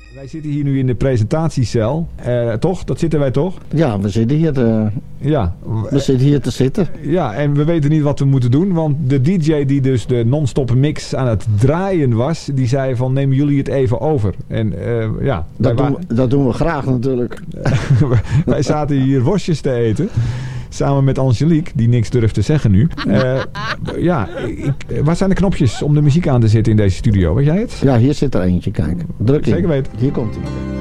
Wij zitten hier nu in de presentatiecel. Toch? Dat zitten wij toch? Ja, we zitten hier te zitten. Ja, en we weten niet wat we moeten doen. Want de DJ die dus de non-stop mix aan het draaien was, die zei van nemen jullie het even over. En dat doen we graag natuurlijk. Wij zaten hier worstjes te eten. Samen met Angelique, die niks durft te zeggen nu. Waar zijn de knopjes om de muziek aan te zetten in deze studio? Weet jij het? Ja, hier zit er eentje, kijk. Druk in. Zeker weten. Hier komt hij.